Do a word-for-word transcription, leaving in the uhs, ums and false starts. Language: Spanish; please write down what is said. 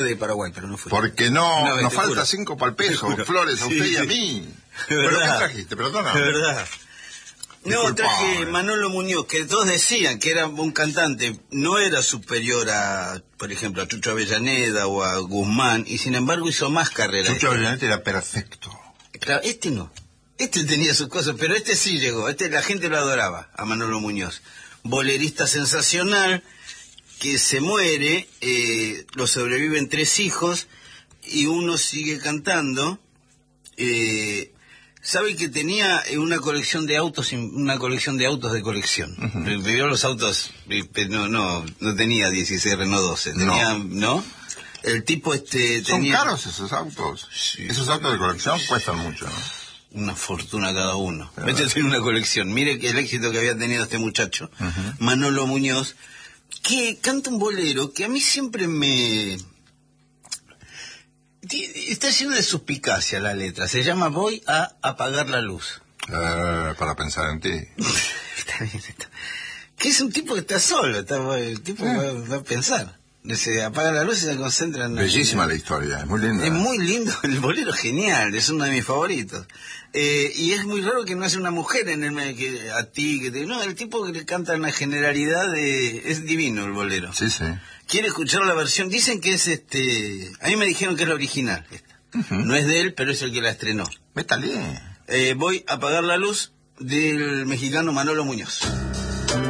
de Paraguay, pero no fue. Porque no, no nos falta cinco para el peso, Flores, a usted sí, y a mí. ¿Pero qué trajiste? Perdona. De verdad. No, Disculpa, traje eh. Manolo Muñoz, que todos decían que era un cantante, no era superior a, por ejemplo, a Chucho Avellaneda o a Guzmán, y sin embargo hizo más carrera. Chucho Avellaneda era perfecto. Claro, este no. Este tenía sus cosas, pero este sí llegó. Este la gente lo adoraba, a Manolo Muñoz. Bolerista sensacional, que se muere, eh, lo sobreviven tres hijos, y uno sigue cantando. Eh, ¿Sabe que tenía una colección de autos, una colección de autos de colección? Uh-huh. Vivió los autos, no, no, no tenía dieciséis Renault doce, tenía, ¿no? ¿no? El tipo este tenía... ¿Son caros esos autos? Sí. Esos autos de colección cuestan mucho, ¿no? Una fortuna cada uno. Este tiene una colección. Mire que el éxito que había tenido este muchacho, uh-huh. Manolo Muñoz, que canta un bolero que a mí siempre me... Está lleno de suspicacia la letra. Se llama Voy a apagar la luz. Uh, para pensar en ti. Está bien, está. Que es un tipo que está solo. Está, el tipo eh. va, va a pensar. Se apaga la luz y se concentra en... Bellísima en, la historia, es muy linda. Es muy lindo, el bolero genial, es uno de mis favoritos. Eh, y es muy raro que no haya una mujer en el que a ti, que te... No, el tipo que le canta una generalidad de... Es divino el bolero. Sí, sí. Quiere escuchar la versión, dicen que es este... A mí me dijeron que es la original. Esta. Uh-huh. No es de él, pero es el que la estrenó. Métale. Eh, voy a apagar la luz del mexicano Manolo Muñoz.